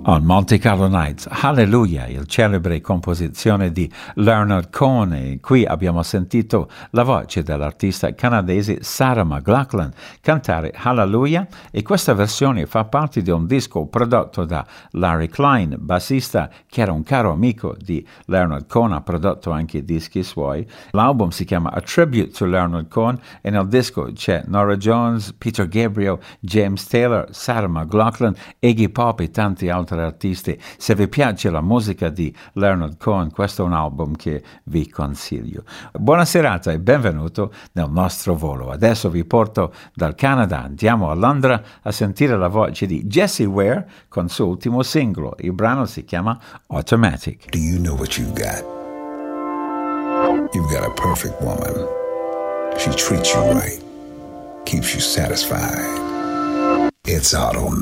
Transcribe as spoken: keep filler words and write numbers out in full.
On Monte Carlo Nights, Hallelujah, il celebre composizione di Leonard Cohen, e qui abbiamo sentito la voce dell'artista canadese Sarah McLachlan cantare Hallelujah, e questa versione fa parte di un disco prodotto da Larry Klein, bassista che era un caro amico di Leonard Cohen, ha prodotto anche dischi suoi. L'album si chiama A Tribute to Leonard Cohen e nel disco c'è Norah Jones, Peter Gabriel, James Taylor, Sarah McLachlan, Iggy Pop e tanti altri artisti. Se vi piace la musica di Leonard Cohen, questo è un album che vi consiglio. Buona serata e benvenuto nel nostro volo. Adesso vi porto dal Canada, andiamo a Londra a sentire la voce di Jessie Ware con il suo ultimo singolo. Il brano si chiama Automatic. Do you know what you've got? You've got a perfect woman. She treats you right, keeps you satisfied. It's automatic.